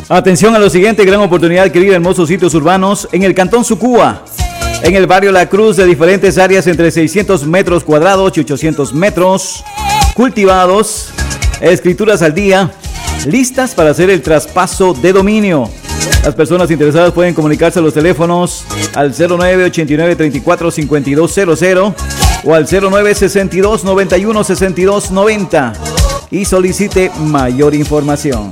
Atención a lo siguiente, gran oportunidad de adquirir hermosos sitios urbanos en el Cantón Sucúa, en el barrio La Cruz, de diferentes áreas entre 600 metros cuadrados y 800 metros, cultivados, escrituras al día, listas para hacer el traspaso de dominio. Las personas interesadas pueden comunicarse a los teléfonos al 0989-345200 o al 0962-91-6290 y solicite mayor información.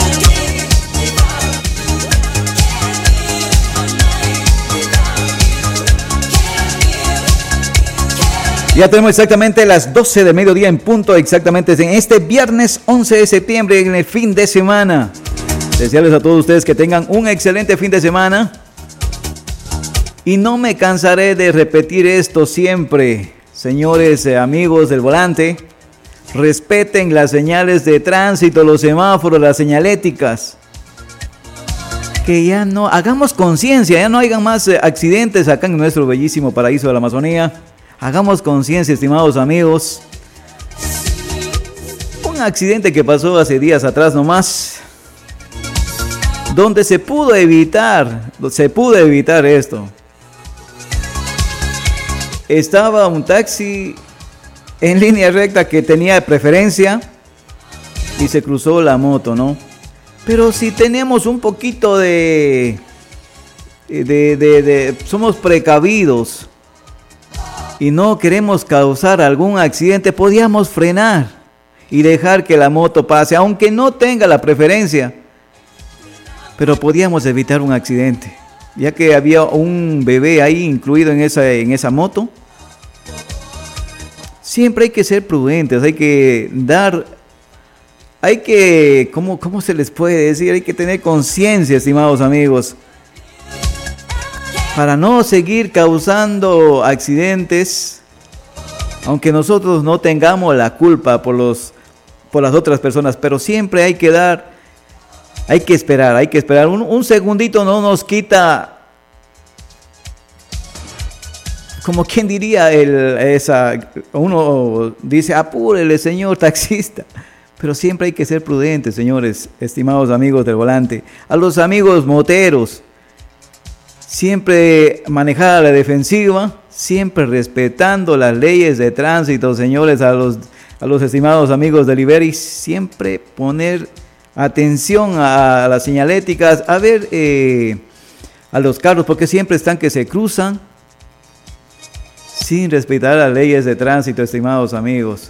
Ya tenemos exactamente las 12 de mediodía en punto, exactamente en este viernes 11 de septiembre, en el fin de semana. Desearles a todos ustedes que tengan un excelente fin de semana. Y no me cansaré de repetir esto siempre, señores amigos del volante. Respeten las señales de tránsito, los semáforos, las señaléticas. Que ya no, hagamos conciencia, ya no hayan más accidentes acá en nuestro bellísimo paraíso de la Amazonía. Hagamos conciencia, estimados amigos. Un accidente que pasó hace días atrás nomás, donde se pudo evitar esto. Estaba un taxi en línea recta que tenía preferencia y se cruzó la moto, ¿no? Pero si tenemos un poquito somos precavidos y no queremos causar algún accidente, podíamos frenar y dejar que la moto pase, aunque no tenga la preferencia, pero podíamos evitar un accidente, ya que había un bebé ahí incluido en esa moto. Siempre hay que ser prudentes, ¿cómo se les puede decir? Hay que tener conciencia, estimados amigos, para no seguir causando accidentes, aunque nosotros no tengamos la culpa por las otras personas, pero siempre hay que esperar. Un segundito no nos quita, como quien diría, uno dice, apúrele, señor taxista. Pero siempre hay que ser prudentes, señores, estimados amigos del volante. A los amigos moteros, siempre manejar a la defensiva, siempre respetando las leyes de tránsito, señores. A los estimados amigos del Iberi, siempre poner atención a las señaléticas, a ver a los carros, porque siempre están que se cruzan sin respetar las leyes de tránsito, estimados amigos.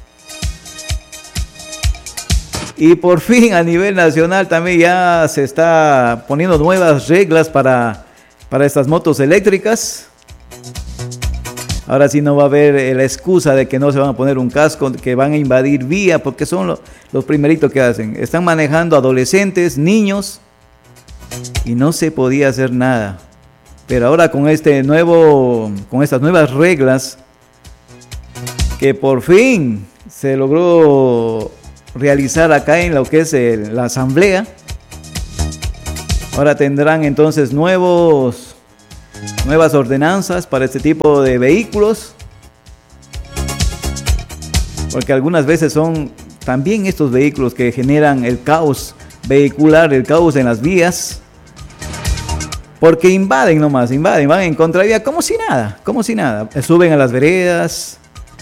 Y por fin a nivel nacional también ya se está poniendo nuevas reglas para estas motos eléctricas. Ahora sí no va a haber la excusa de que no se van a poner un casco, que van a invadir vía, porque son los primeritos que hacen. Están manejando adolescentes, niños, y no se podía hacer nada. Pero ahora con estas nuevas reglas, que por fin se logró realizar acá en lo que es la asamblea, ahora tendrán entonces nuevas ordenanzas para este tipo de vehículos, porque algunas veces son también estos vehículos que generan el caos vehicular, el caos en las vías, porque invaden van en contravía como si nada, suben a las veredas.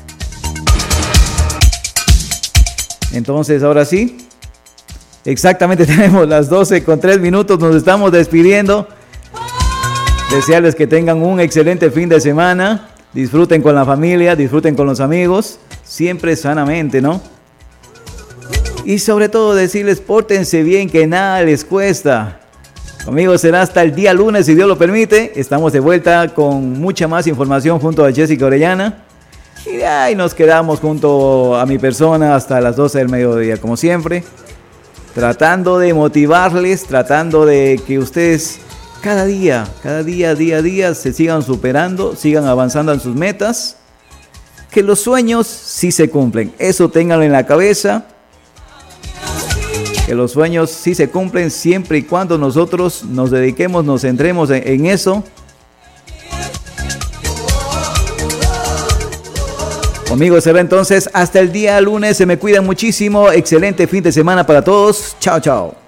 Entonces ahora sí, exactamente tenemos las 12:03, nos estamos despidiendo. Desearles que tengan un excelente fin de semana, disfruten con la familia, disfruten con los amigos, siempre sanamente, ¿no? Y sobre todo decirles, pórtense bien, que nada les cuesta. Conmigo será hasta el día lunes, si Dios lo permite. Estamos de vuelta con mucha más información junto a Jessica Orellana. Y de ahí nos quedamos junto a mi persona hasta las 12 del mediodía, como siempre. Tratando de motivarles, tratando de que ustedes cada día se sigan superando, sigan avanzando en sus metas. Que los sueños sí se cumplen, eso ténganlo en la cabeza. Que los sueños sí se cumplen siempre y cuando nosotros nos dediquemos, nos centremos en eso. Conmigo será entonces hasta el día lunes. Se me cuidan muchísimo. Excelente fin de semana para todos. Chao, chao.